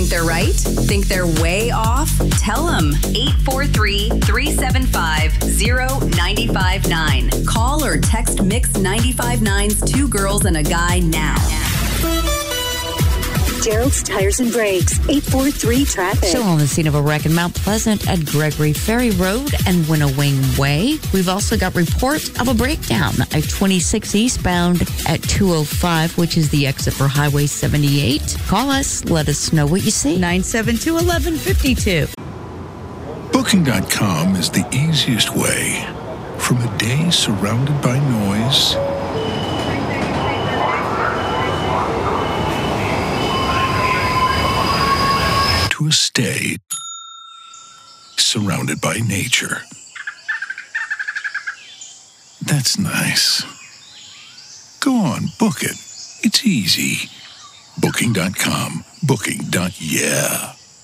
Think they're right? Think they're way off? Tell them. 843-375-0959. Call or text Mix 95.9's Two Girls and a Guy now. Gerald's Tires and Brakes, 843-TRAFFIC. Still on the scene of a wreck in Mount Pleasant at Gregory Ferry Road and Winnowing Way. We've also got reports of a breakdown at 26 eastbound at 205, which is the exit for Highway 78. Call us. Let us know what you see. 972-1152. Booking.com is the easiest way from a day surrounded by noise to a stay surrounded by nature. That's nice. Go on, book it. It's easy. Booking.com. Booking.yeah.